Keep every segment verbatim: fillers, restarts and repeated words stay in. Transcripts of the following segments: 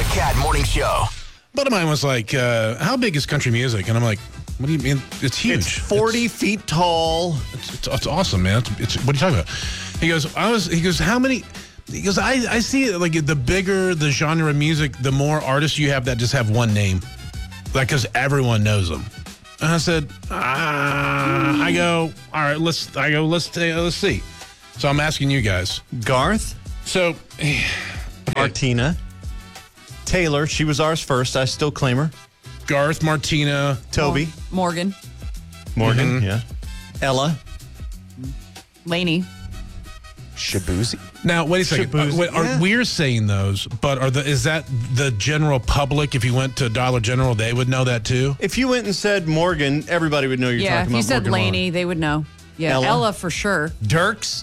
Cat Morning Show. A buddy of mine was like, uh, how big is country music? And I'm like, what do you mean? It's huge. It's forty it's, feet tall. It's, it's, it's awesome, man. It's, it's, what are you talking about? He goes, I was, he goes, how many? He goes, I, I see it like the bigger the genre of music, the more artists you have that just have one name. Like, because everyone knows them. And I said, ah, I go, all right, let's, I go, let's, uh, let's see. So I'm asking you guys. Garth, So, Martina, Taylor. She was ours first. I still claim her. Garth, Martina, Toby, Morgan. Morgan, Mhm. yeah. Ella, Laney. Shabuzi. Now, wait a second. Uh, Shaboozey, wait, are, yeah. we're saying those, but are the is that the general public? If you went to Dollar General, they would know that too. If you went and said Morgan, everybody would know you're Yeah, talking if you about said Morgan Laney, Wallen. they would know. Yeah, Ella? Ella, for sure. Dirks,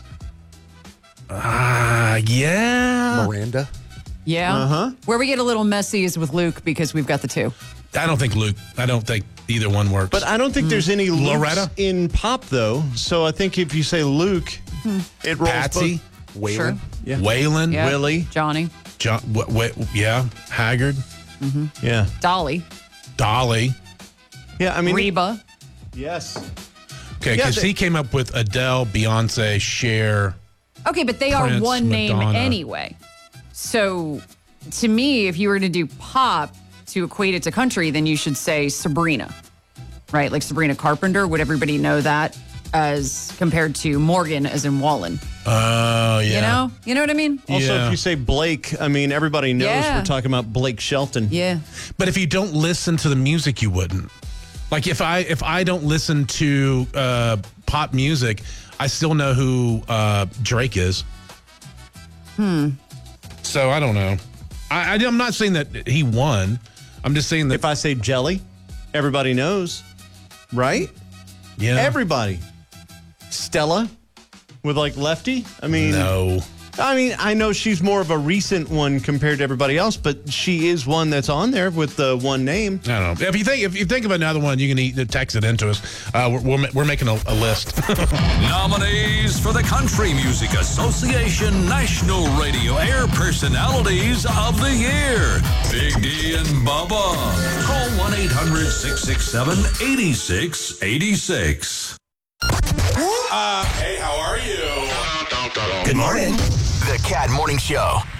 Ah, yeah. Miranda. Yeah. Uh-huh. Where we get a little messy is with Luke because we've got the two. I don't think Luke. I don't think either one works. but I don't think there's any Lukes Loretta? in pop though. So I think if you say Luke, it rolls. Patsy, both. Sure. Yeah. Waylon, Yeah. Willie. Johnny. John, w- w- yeah, Haggard, Yeah. Dolly. Dolly. Yeah. I mean, Reba. yes. Okay, Yeah, because they- he came up with Adele, Beyonce, Cher. Okay, but they are Prince, one name Madonna. anyway. So to me, if you were to do pop to equate it to country, then you should say Sabrina, right? Like Sabrina Carpenter. Would everybody know that as compared to Morgan as in Wallen? Oh, yeah. You know? You know what I mean? Also, Yeah. if you say Blake, I mean, everybody knows Yeah. we're talking about Blake Shelton. Yeah. But if you don't listen to the music, you wouldn't. Like if I if I don't listen to uh, pop music, I still know who uh, Drake is. Hmm. So I don't know. I, I, I'm not saying that he won. I'm just saying that. If I say Jelly, everybody knows, right? yeah. Everybody. Stella with like Lefty. I mean, no. I mean, I know she's more of a recent one compared to everybody else, but she is one that's on there with the one name. I don't know. If you think if you think of another one, you can e- text it into us. Uh, we're, we're we're making a, a list. Nominees for the Country Music Association National Radio Air Personalities of the Year. Big D and Bubba. Call one eight hundred six six seven eight six eight six. Uh, hey, how are you? Good morning. The Cat Morning Show.